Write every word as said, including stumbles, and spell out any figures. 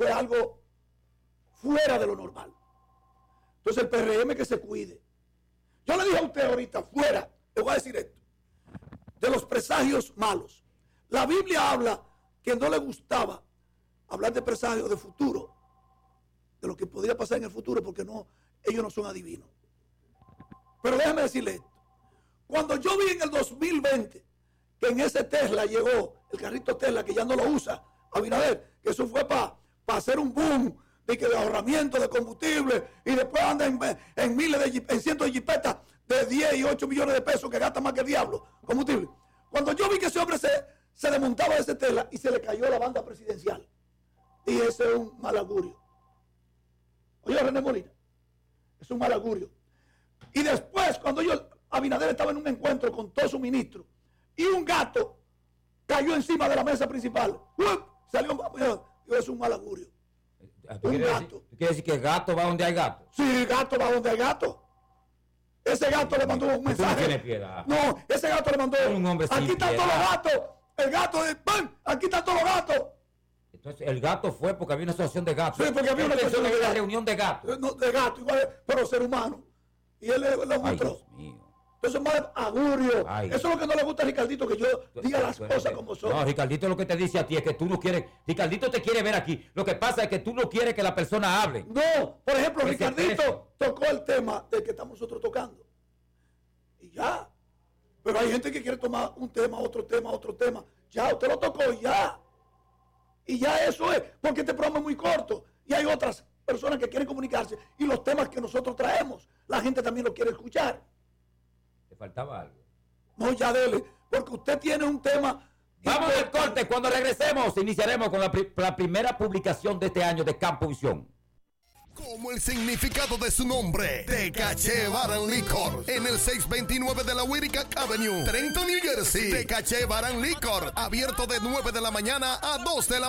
fue algo fuera de lo normal. Entonces el P R M que se cuide. Yo le dije a usted ahorita, fuera, le voy a decir esto, de los presagios malos. La Biblia habla que no le gustaba hablar de presagios de futuro, de lo que podría pasar en el futuro, porque no, ellos no son adivinos. Pero déjeme decirle esto. Cuando yo vi en el dos mil veinte que en ese Tesla llegó, el carrito Tesla, que ya no lo usa Abinader, que eso fue para pa hacer un boom de, que de ahorramiento de combustible, y después anda en, en miles de en cientos de jipetas de diez y ocho millones de pesos que gasta más que el diablo, combustible. Cuando yo vi que ese hombre se, se desmontaba de ese Tesla y se le cayó la banda presidencial, y ese es un mal augurio. Oye, René Molina, es un mal augurio. Y después, cuando yo, Abinader estaba en un encuentro con todos sus ministros, y un gato cayó encima de la mesa principal, ¡Uy! Salió, yo, es un mal augurio. Un gato. Decir, ¿Quiere decir que el gato va donde hay gato? Sí, el gato va donde hay gato. Ese gato le mandó un mensaje. No tienes piedad. No, ese gato le mandó. Un hombre sin aquí están piedad. todos los gatos. El gato de ¡pam! Aquí están todos los gatos. Entonces el gato fue porque había una asociación de gatos. Sí, porque había una asociación de una gatos. reunión de gatos. No, de gato, igual, pero ser humano. Y él le, le Ay, mostró. Dios mío. Entonces, mal augurio. Ay. Eso es lo que no le gusta a Ricardito, que yo diga las cosas como son. No, Ricardito lo que te dice a ti es que tú no quieres. Ricardito te quiere ver aquí. Lo que pasa es que tú no quieres que la persona hable. No, por ejemplo, Ese Ricardito precio. tocó el tema del que estamos nosotros tocando. Y ya. Pero hay gente que quiere tomar un tema, otro tema, otro tema. Ya, usted lo tocó y ya. Y ya eso es, porque este programa es muy corto. Y hay otras personas que quieren comunicarse. Y los temas que nosotros traemos, la gente también lo quiere escuchar. Te faltaba algo. No, ya dele, porque usted tiene un tema. Vamos al corte. Cuando regresemos, iniciaremos con la, pri- la primera publicación de este año de Campovisión. Como el significado de su nombre, Tecache Bar and Liquor, en el seiscientos veintinueve de la Whittick Avenue, Trenton, New Jersey. Tecache Bar and Liquor, abierto de nueve de la mañana a dos de la